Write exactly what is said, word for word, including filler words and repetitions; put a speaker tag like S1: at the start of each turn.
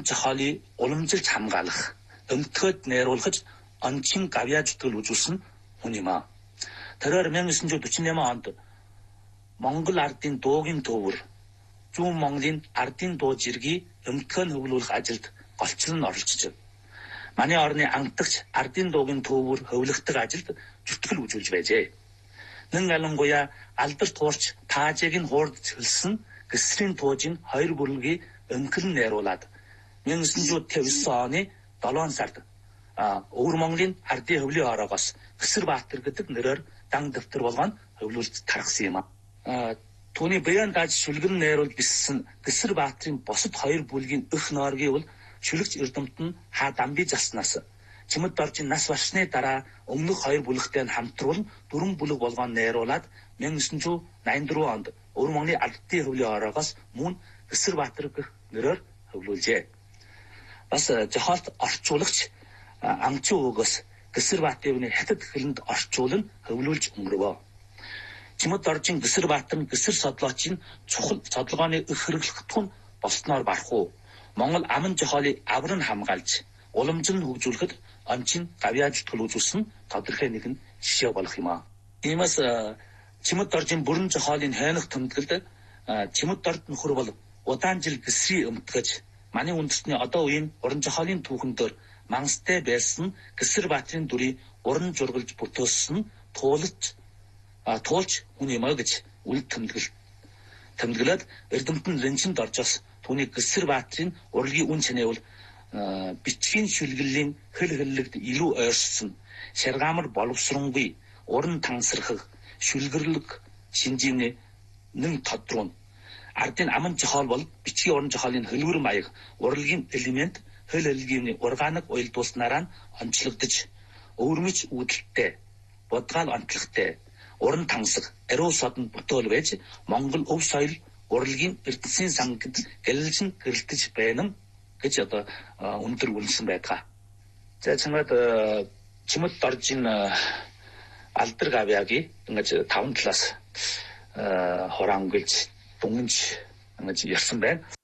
S1: жохоолыг уламжилж хамгаалах, өмтгөд найруулгаж ончин гавьяа зүтгэл үзүүлсэн хүн юм а. Тэрээр 천구 사십팔 онд Монгол ардын дуугийн төвөр зүүн Монголын ардын дуу жиргийг өмтгөн хөвлүүлэх ажилд голчлон оролцож манай орны ангидагч ардын дуугийн төвөр хөвлөгдөг ажилд зүтгэл үзүүлж байжээ. Нэн алангуяа алдарт хуурч таажиг нь хуурд цэлсэн гэсрийн туужийн хоёр бүлгийг өмхлөн найруулад 천구 사십구 оны долоон сард Өвөр Монголын ардын хөвлийн ороогоос Гэсэрбаатар гэдэг нэрээр дан дэвтэр болгон хөвлүүлж тархсан юм а. Түүний баян дааж шүлгэн найруулж биссэн Гэсэрбаатарын босод хоёр бүлгийн өх нооргийн бол шүлэгч эрдэмт нь хаа дамби заснаас Чимэд доржин нас барсны дараа өмнөх хоёр бүлэгтэй нь хамтруулан дөрвөн бүлэг болгон найруулад 천구 사십칠 онд Өвөр Монголын ардын хөвлийн ороогоос мөн Гэсэрбаатар гэх нэрээр хөвлүүлжээ. Бас жохолт орчуулагч амчин үгээс Гэсэрбаатарын хятад хэлэнд орчуулан хөвлүүлж өнгөрөв. Чимэд доржин Гэсэрбаатар нь Гэсэр содлоочийн чухал цодлогооны өх хэрэглэхдэх нь болсноор барах уу. Монгол аман жохоолыг авран хамгаалж уламжлан хөгжүүлэхэд ончин гавьяа зүтгэл үзүүлсэн тодорхой нэгэн жишээ болох юм а. Иймээс Чимэд доржин бүрэн жохоолын хойнох тэмдэглэлд Чимэд дорд нөхөр бол удаан жил Гэсрийн өмтгөж манай үндэстний одоо үеийн уран жохоолын түүхэн дээр мангастай байсан Гэсэрбаатарын дүрийг уран жургалж бүтээсэн туулж туулж хүн юм а гэж үл тэмдэглэл тэмдэглээд эрдэмтэн Ренчинд оржоос түүний Гэсэрбаатарын урлагийн үн цэнэ бол бичгийн шүлгэллийн хэл хэллэгд илүү ойрсон шаргаамар боловсронгүй уран тансархах шүлгэрлэг шинжээний нэн тодруулна. Ардын аман жохоол бол бичгийн уран жохоолын хөлбөр маяг урлагийн элемент хөл хэллэгийн ургаанаг уялдуулснараа нь онцлогдож өвөрмөж үүдэлтэй бодгаал онцлогтой уран тансаг ариу содон бүтээл байж Монгол өв соёл урлагийн эрдэнэсийн сангад гэлэлжин гэрэлтэж байна гэж одоо өндөр үнэлсэн байдаг. За чамд Чимэд доржин алдар гавьяагийн ингэж таван талаас хуран гэлж дунгиж ингэж ярьсан байна.